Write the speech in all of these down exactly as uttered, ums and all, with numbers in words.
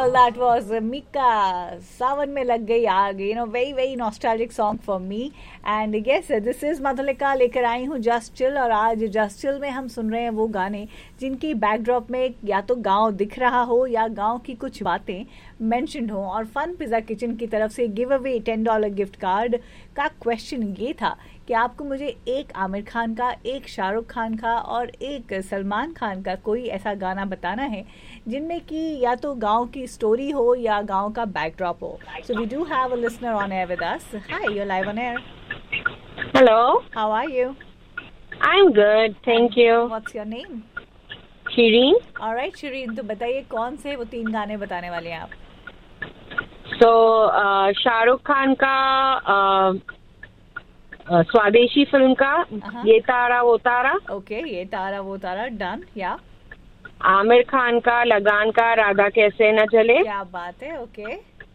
Well, that was uh, Mika. Sawan mein lag gayi aag. You know, very very nostalgic song for me. And yes, this is Madhulika लेकर आई हूँ Just Chill. और आज Just Chill में हम सुन रहे हैं वो गाने जिनकी बैकड्रॉप में या तो गांव दिख रहा हो या गांव की कुछ बातें मेंशन्ड हो. और फन पिज़्ज़ा किचन की तरफ से give away ten dollar gift card का क्वेश्चन ये था कि आपको मुझे एक आमिर खान का, एक शाहरुख खान का और एक सलमान खान का कोई ऐसा गाना बताना है जिनमें कि या तो गांव की स्टोरी हो या गांव का बैकड्रॉप हो. So we do have a listener on air with us. Hi, you are live on air. Hello. How are you? I'm good, thank you. What's your name? Shireen. All right, Shireen, तो बताइए कौन से वो तीन गाने बताने वाले हैं आप? So uh, शाहरुख खान का uh, uh, स्वदेशी फिल्म का Uh-huh. ये तारा वो तारा. ओके, ये तारा वो तारा डन. या आमिर खान का लगान का राधा कैसे न चले. क्या बात है. ओके.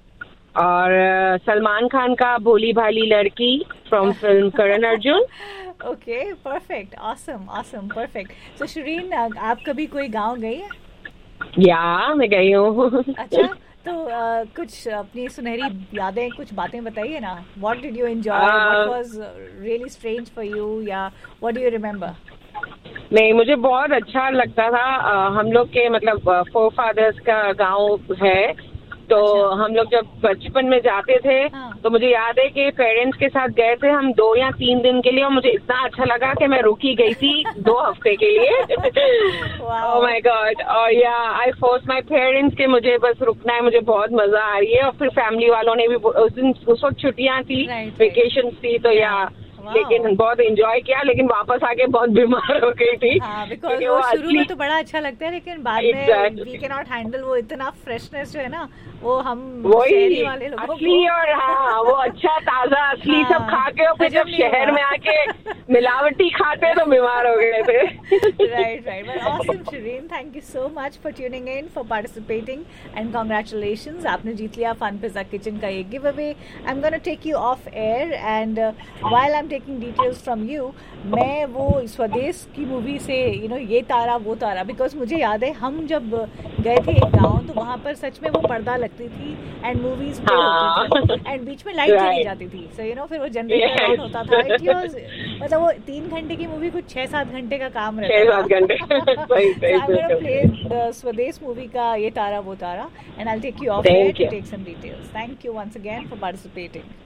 और uh, सलमान खान का भोली भाली लड़की from film Karan Arjun. Okay, perfect. Awesome awesome, perfect. सो शिरीन, आप कभी कोई गांव गई है? या मैं गई हूँ. अच्छा, तो uh, कुछ अपनी सुनहरी यादें, कुछ बातें बताइए ना. What did you enjoy, what was really strange for you, या व्हाट डू यू रिमेम्बर? नहीं, मुझे बहुत अच्छा लगता था. uh, हम लोग के मतलब फोर फादर्स का गांव है, तो अच्छा. हम लोग जब बचपन में जाते थे हाँ. तो मुझे याद है कि पेरेंट्स के साथ गए थे हम दो या तीन दिन के लिए, और मुझे इतना अच्छा लगा कि मैं रुकी गई थी दो हफ्ते के लिए. Oh my God. और या आई फोर्स माय पेरेंट्स कि मुझे बस रुकना है, मुझे बहुत मजा आ रही है. और फिर फैमिली वालों ने भी उस दिन उस वक्त छुट्टियां थी, Right, वेकेशन थी, तो या Wow. लेकिन बहुत एंजॉय किया, लेकिन वापस आके बहुत बीमार हो गई थी. हाँ, बिकॉज क्योंकि वो वो शुरू में असली- तो बड़ा अच्छा लगता है, लेकिन बाद Exactly. में वी कैन नॉट हैंडल वो इतना फ्रेशनेस जो है ना, वो हम वही शहरी वाले लोगों असली को. और हाँ वो अच्छा ताजा असली हाँ, सब खा के, और फिर जब हजम नहीं शहर हुआ. में आके मिलावटी खाते तो बीमार हो गए थे. Right, right. Well, awesome, Shireen. Thank you so much for tuning in, for participating, and congratulations. आपने जीत लिया फन पिज़्ज़ा किचन का ये give away. I'm gonna take you off air, and uh, while I'm taking details from you, मैं वो स्वदेश की movie से you know ये तारा वो तारा, बिकॉज मुझे याद है हम जब गए थे एक गाँव तो वहाँ पर सच में वो पर्दा लगती थी एंड मूवीज प्ले होती थी एंड बीच में लाइट चली Right. जाती थी. सो यू नो फिर वो जनरेटर Yes. ऑन होता था. It was, मतलब वो तीन घंटे की मूवी कुछ छह सात घंटे का काम रहता छह था. सात घंटे. सही So I'm gonna सही play the स्वदेश movie का ये तारा वो तारा, and I'll take you off Thank air to you. take some details. Thank you once again for participating.